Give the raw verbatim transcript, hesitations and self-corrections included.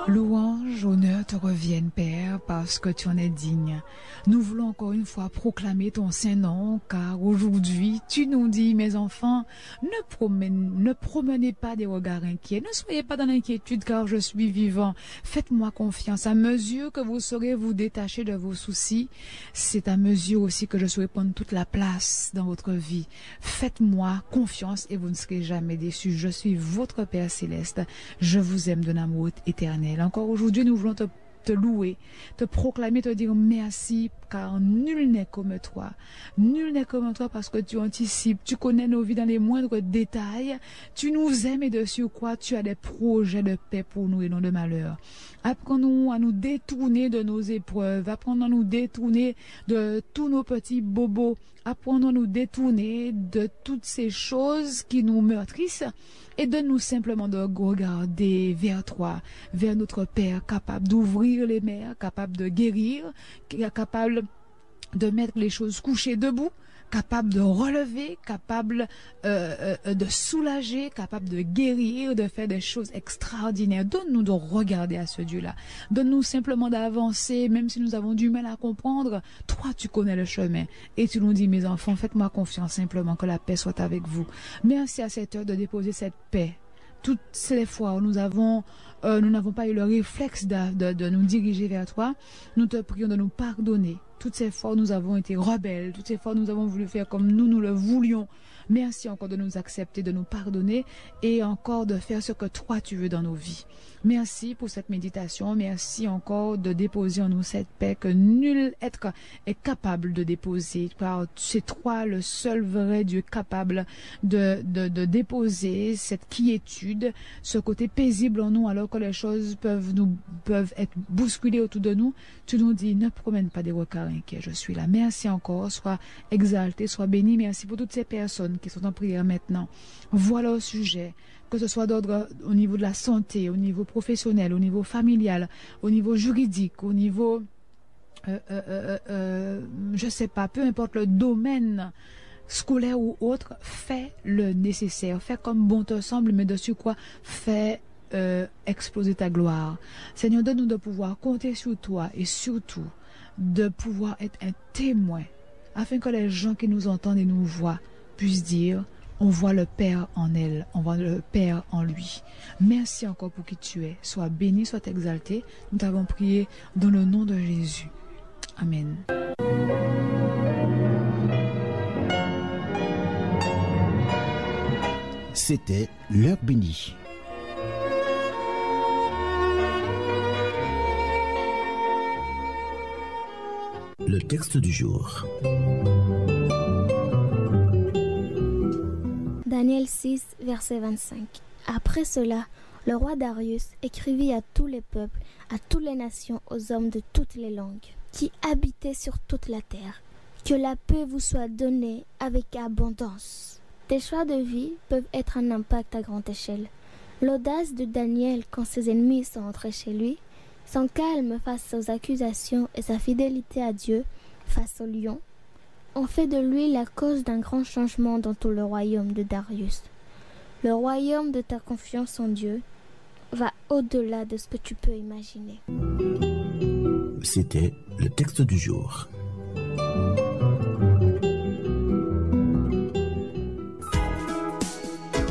Louange, honneur te reviennent, Père, parce que tu en es digne. Nous voulons encore une fois proclamer ton Saint-Nom, car aujourd'hui, tu nous dis, mes enfants, ne, promène, ne promenez pas des regards inquiets, ne soyez pas dans l'inquiétude, car je suis vivant. Faites-moi confiance. À mesure que vous saurez vous détacher de vos soucis, c'est à mesure aussi que je saurai prendre toute la place dans votre vie. Faites-moi confiance et vous ne serez jamais déçus. Je suis votre Père Céleste. Je vous aime d'un amour éternel. Encore aujourd'hui, nous voulons te, te louer, te proclamer, te dire merci, car nul n'est comme toi. Nul n'est comme toi parce que tu anticipes, tu connais nos vies dans les moindres détails, tu nous aimes et de surcroît, tu as des projets de paix pour nous et non de malheur. Apprends-nous à nous détourner de nos épreuves, apprends-nous à nous détourner de tous nos petits bobos, apprends-nous à nous détourner de toutes ces choses qui nous meurtrissent et donne-nous simplement de regarder vers toi, vers notre Père capable d'ouvrir les mers, capable de guérir, capable de mettre les choses couchées debout, capable de relever, capable euh, euh, de soulager, capable de guérir, de faire des choses extraordinaires. Donne-nous de regarder à ce Dieu-là. Donne-nous simplement d'avancer, même si nous avons du mal à comprendre. Toi, tu connais le chemin. Et tu nous dis, mes enfants, faites-moi confiance simplement, que la paix soit avec vous. Merci à cette heure de déposer cette paix. Toutes ces fois où nous avons, euh, nous n'avons pas eu le réflexe de, de, de nous diriger vers toi, nous te prions de nous pardonner. Toutes ces fois où nous avons été rebelles, toutes ces fois où nous avons voulu faire comme nous, nous le voulions. Merci encore de nous accepter, de nous pardonner et encore de faire ce que toi tu veux dans nos vies. Merci pour cette méditation. Merci encore de déposer en nous cette paix que nul être est capable de déposer. Car c'est toi le seul vrai Dieu capable de, de, de déposer cette quiétude, ce côté paisible en nous alors que les choses peuvent, nous, peuvent être bousculées autour de nous. Tu nous dis, ne promène pas des regards inquiets. Je suis là. Merci encore. Sois exalté, sois béni. Merci pour toutes ces personnes qui sont en prière maintenant. Voilà au sujet, que ce soit d'ordre au niveau de la santé, au niveau professionnel, au niveau familial, au niveau juridique, au niveau, euh, euh, euh, euh, je sais pas, peu importe le domaine scolaire ou autre, fais le nécessaire, fais comme bon te semble, mais dessus quoi, fais euh, exploser ta gloire. Seigneur, donne-nous de pouvoir compter sur toi et surtout de pouvoir être un témoin afin que les gens qui nous entendent et nous voient puissent dire, on voit le Père en elle, on voit le Père en lui. Merci encore pour qui tu es. Sois béni, sois exalté. Nous t'avons prié dans le nom de Jésus. Amen. C'était l'heure bénie. Le texte du jour. Daniel six, verset vingt-cinq. Après cela, le roi Darius écrivit à tous les peuples, à toutes les nations, aux hommes de toutes les langues, qui habitaient sur toute la terre. Que la paix vous soit donnée avec abondance. Tes choix de vie peuvent être un impact à grande échelle. L'audace de Daniel quand ses ennemis sont entrés chez lui, son calme face aux accusations et sa fidélité à Dieu face au lion, ont fait de lui la cause d'un grand changement dans tout le royaume de Darius. Le royaume de ta confiance en Dieu va au-delà de ce que tu peux imaginer. C'était le texte du jour.